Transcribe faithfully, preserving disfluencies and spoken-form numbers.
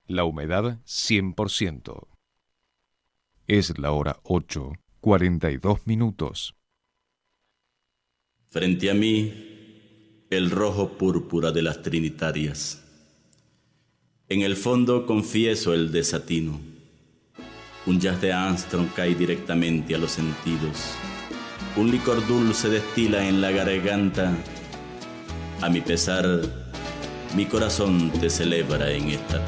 La humedad cien por ciento. Es la hora ocho, cuarenta y dos minutos. Frente a mí, el rojo púrpura de las trinitarias. En el fondo confieso el desatino. Un jazz de Armstrong cae directamente a los sentidos. Un licor dulce destila en la garganta. A mi pesar, mi corazón te celebra en esta